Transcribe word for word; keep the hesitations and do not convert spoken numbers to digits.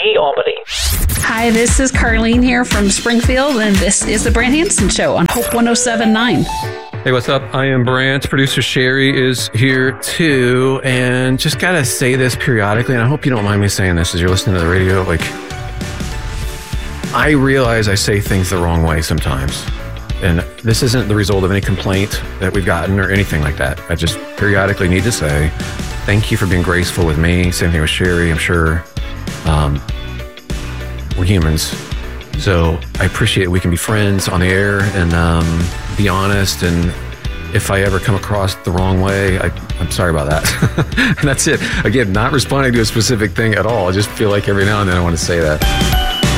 Hey, Albany. Hi, this is Carlene here from Springfield, and this is the Brant Hansen Show on Hope one oh seven point nine. Hey, what's up? I am Brant. Producer Sherry is here too, and just gotta say this periodically, and I hope you don't mind me saying this as you're listening to the radio. Like, I realize I say things the wrong way sometimes, and this isn't the result of any complaint that we've gotten or anything like that. I just periodically need to say thank you for being graceful with me. Same thing with Sherry, I'm sure. Um, we're humans, so I appreciate we can be friends on the air and um, be honest. And if I ever come across the wrong way, I, I'm sorry about that. And that's it. Again, not responding to a specific thing at all. I just feel like every now and then I want to say that.